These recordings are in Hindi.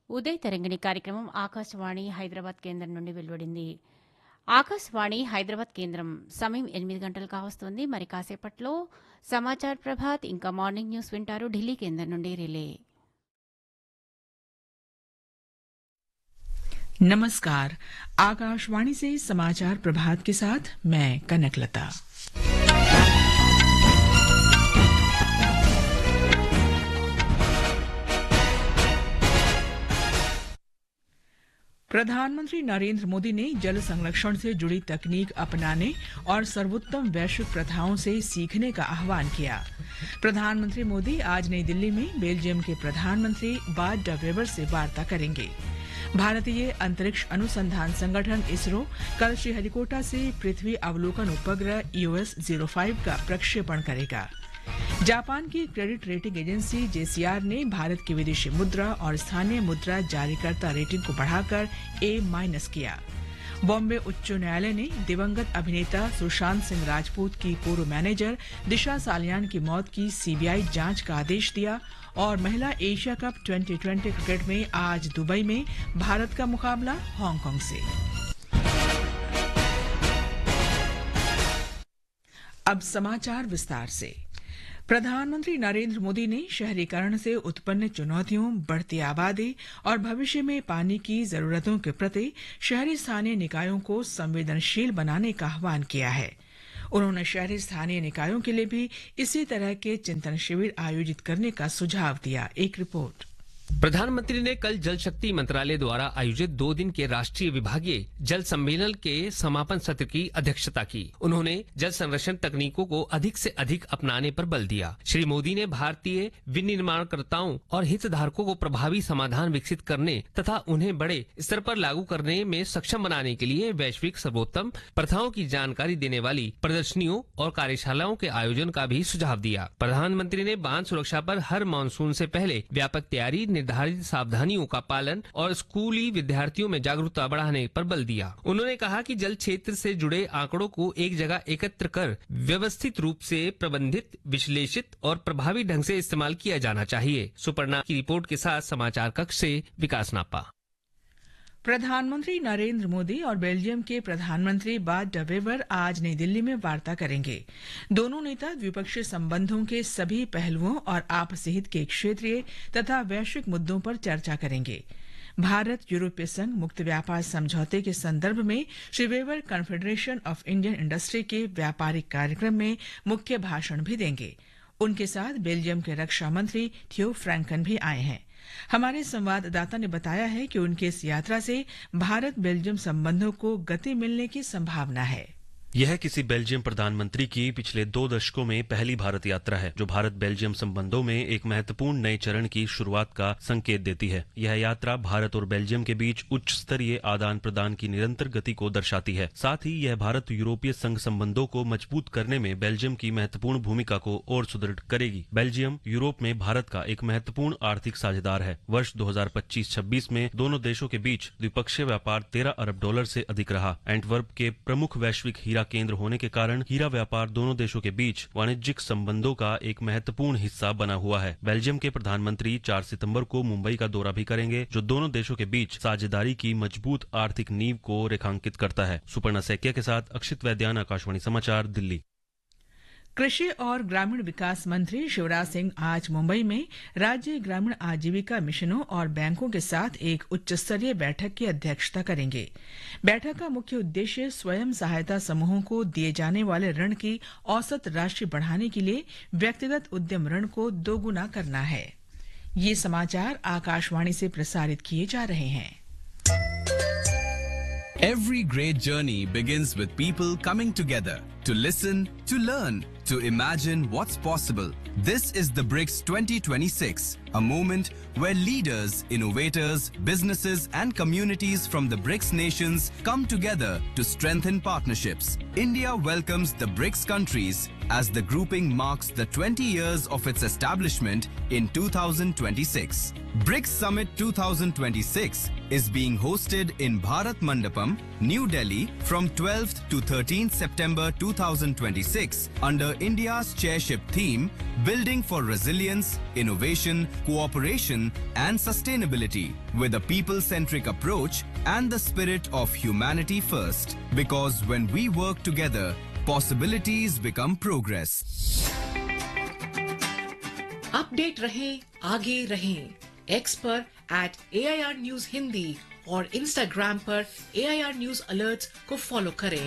ఉదయ్ తరంగిణి కార్యక్రమం ఆకాశవాణి హైదరాబాద్ కేంద్రం నుండి వెలువడింది. ఆకాశవాణి హైదరాబాద్ కేంద్రం సమయం 8 గంటలు కావస్తోంది. మరి కాసేపట్లో సమాచార్ ప్రభాత్ ఇంకా మార్నింగ్ న్యూస్ వింటారు. ఢిల్లీ కేంద్రం నుండి రిలే. नमस्कार, आकाशवाणी से समाचार प्रभात के साथ मैं कनकलता। प्रधानमंत्री नरेंद्र मोदी ने जल संरक्षण से जुड़ी तकनीक अपनाने और सर्वोत्तम वैश्विक प्रथाओं से सीखने का आह्वान किया। प्रधानमंत्री मोदी आज नई दिल्ली में बेल्जियम के प्रधानमंत्री बार्ट डे वेबर से वार्ता करेंगे। भारतीय अंतरिक्ष अनुसंधान संगठन इसरो कल श्रीहरिकोटा से पृथ्वी अवलोकन उपग्रह EOS-05 का प्रक्षेपण करेगा। जापान की क्रेडिट रेटिंग एजेंसी JCR ने भारत की विदेशी मुद्रा और स्थानीय मुद्रा जारीकर्ता रेटिंग को बढ़ाकर A- किया। बॉम्बे उच्च न्यायालय ने दिवंगत अभिनेता सुशांत सिंह राजपूत की पूर्व मैनेजर दिशा सालियान की मौत की CBI जांच का आदेश दिया। और महिला एशिया कप 2020 क्रिकेट में आज दुबई में भारत का मुकाबला हांगकांग से। अब समाचार विस्तार से। प्रधानमंत्री नरेंद्र मोदी ने शहरीकरण से उत्पन्न चुनौतियों, बढ़ती आबादी और भविष्य में पानी की जरूरतों के प्रति शहरी स्थानीय निकायों को संवेदनशील बनाने का आह्वान किया है। उन्होंने शहरी स्थानीय निकायों के लिए भी इसी तरह के चिंतन शिविर आयोजित करने का सुझाव दिया। एक रिपोर्ट। प्रधानमंत्री ने कल जल शक्ति मंत्रालय द्वारा आयोजित 2 दिन के राष्ट्रीय विभागीय जल सम्मेलन के समापन सत्र की अध्यक्षता की। उन्होंने जल संरक्षण तकनीकों को अधिक से अधिक अपनाने पर बल दिया। श्री मोदी ने भारतीय विनिर्माणकर्ताओं और हितधारकों को प्रभावी समाधान विकसित करने तथा उन्हें बड़े स्तर पर लागू करने में सक्षम बनाने के लिए वैश्विक सर्वोत्तम प्रथाओं की जानकारी देने वाली प्रदर्शनियों और कार्यशालाओं के आयोजन का भी सुझाव दिया। प्रधानमंत्री ने बांध सुरक्षा पर हर मानसून से पहले व्यापक तैयारी, निर्धारित सावधानियों का पालन और स्कूली विद्यार्थियों में जागरूकता बढ़ाने पर बल दिया। उन्होंने कहा कि जल क्षेत्र से जुड़े आंकड़ों को एक जगह एकत्र कर व्यवस्थित रूप से प्रबंधित, विश्लेषित और प्रभावी ढंग से इस्तेमाल किया जाना चाहिए। सुपर्णा की रिपोर्ट के साथ समाचार कक्ष से विकास नापा। प्रधानमंत्री नरेंद्र मोदी और बेल्जियम के प्रधानमंत्री बार्ट डे वेबर आज नई दिल्ली में वार्ता करेंगे। दोनों नेता द्विपक्षीय संबंधों के सभी पहलुओं और आपसी हित के क्षेत्रीय तथा वैश्विक मुद्दों पर चर्चा करेंगे। भारत यूरोपीय संघ मुक्त व्यापार समझौते के संदर्भ में Shri weber confederation of Indian industry के व्यापारिक कार्यक्रम में मुख्य भाषण भी देंगे। उनके साथ बेल्जियम के रक्षा मंत्री थियो फ्रैंकन भी आए हैं। हमारे संवाददाता ने बताया है कि उनकी इस यात्रा से भारत बेल्जियम संबंधों को गति मिलने की संभावना है। यह किसी बेल्जियम प्रधानमंत्री की पिछले 2 दशकों में पहली भारत यात्रा है, जो भारत बेल्जियम संबंधों में एक महत्वपूर्ण नए चरण की शुरुआत का संकेत देती है। यह यात्रा भारत और बेल्जियम के बीच उच्च स्तरीय आदान प्रदान की निरंतर गति को दर्शाती है। साथ ही यह भारत यूरोपीय संघ संबंधों को मजबूत करने में बेल्जियम की महत्वपूर्ण भूमिका को और सुदृढ़ करेगी। बेल्जियम यूरोप में भारत का एक महत्वपूर्ण आर्थिक साझेदार है। वर्ष 2025-26 में दोनों देशों के बीच द्विपक्षीय व्यापार $13 अरब से अधिक रहा। एंटवर्प के प्रमुख वैश्विक हीरा केंद्र होने के कारण हीरा व्यापार दोनों देशों के बीच वाणिज्यिक संबंधों का एक महत्वपूर्ण हिस्सा बना हुआ है। बेल्जियम के प्रधानमंत्री 4 सितंबर को मुंबई का दौरा भी करेंगे, जो दोनों देशों के बीच साझेदारी की मजबूत आर्थिक नींव को रेखांकित करता है। सुपर्णा सैकिया के साथ अक्षित वैद्यान, आकाशवाणी समाचार, दिल्ली। कृषि और ग्रामीण विकास मंत्री शिवराज सिंह आज मुंबई में राज्य ग्रामीण आजीविका मिशनों और बैंकों के साथ एक उच्च स्तरीय बैठक की अध्यक्षता करेंगे। बैठक का मुख्य उद्देश्य स्वयं सहायता समूहों को दिए जाने वाले ऋण की औसत राशि बढ़ाने के लिए व्यक्तिगत उद्यम ऋण को दोगुना करना है। ये समाचार आकाशवाणी से प्रसारित किए जा रहे हैं। Every great journey begins with people coming together to listen, to learn, to imagine what's possible. This is the BRICS 2026, a moment where leaders, innovators, businesses and communities from the BRICS nations come together to strengthen partnerships. India welcomes the BRICS countries as the grouping marks the 20 years of its establishment in 2026. BRICS Summit 2026 is being hosted in Bharat Mandapam, New Delhi from 12th to 13th September 2026. 2026 under India's chairship theme, Building for Resilience, Innovation, Cooperation and Sustainability, with a people-centric approach and the spirit of humanity first. Because when we work together, possibilities become progress. Update रहें, आगे रहें। एक्स पर @AIR News हिंदी और इंस्टाग्राम पर AIR News अलर्ट्स को फॉलो करें।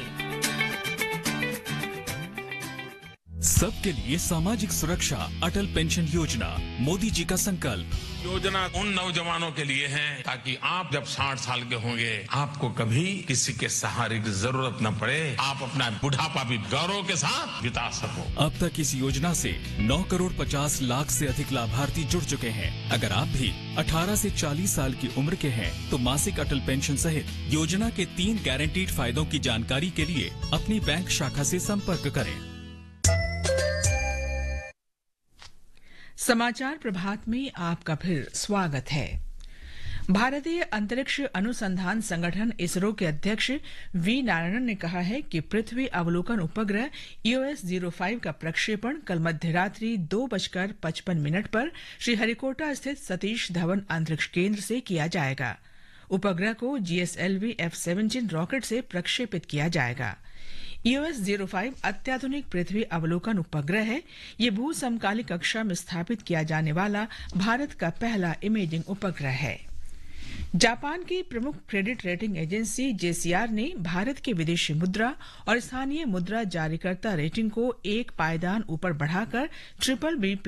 सबके लिए सामाजिक सुरक्षा, अटल पेंशन योजना, मोदी जी का संकल्प। योजना उन नौजवानों के लिए है ताकि आप जब 60 साल के होंगे आपको कभी किसी के सहारे की जरूरत न पड़े, आप अपना बुढ़ापा भी गौरव के साथ बिता सको। अब तक इस योजना से 9 करोड़ 50 लाख से अधिक लाभार्थी जुड़ चुके हैं। अगर आप भी 18 से 40 साल की उम्र के हैं तो मासिक अटल पेंशन सहित योजना के 3 गारंटीड फायदों की जानकारी के लिए अपनी बैंक शाखा से संपर्क करें। समाचार प्रभात में आपका फिर स्वागत है। भारतीय अंतरिक्ष अनुसंधान संगठन इसरो के अध्यक्ष वी नारायणन ने कहा है कि पृथ्वी अवलोकन उपग्रह EOS-05 का प्रक्षेपण कल मध्यरात्रि 2:55 पर श्रीहरिकोटा स्थित सतीश धवन अंतरिक्ष केंद्र से किया जाएगा। उपग्रह को GSLV F-17 रॉकेट से प्रक्षेपित किया जाएगा। EOS-05 अत्याधुनिक पृथ्वी अवलोकन उपग्रह है। ये भू समकालिक कक्षा में स्थापित किया जाने वाला भारत का पहला इमेजिंग उपग्रह है। जापान की प्रमुख क्रेडिट रेटिंग एजेंसी JCR ने भारत के विदेशी मुद्रा और स्थानीय मुद्रा जारीकर्ता रेटिंग को एक पायदान ऊपर बढ़ाकर BBB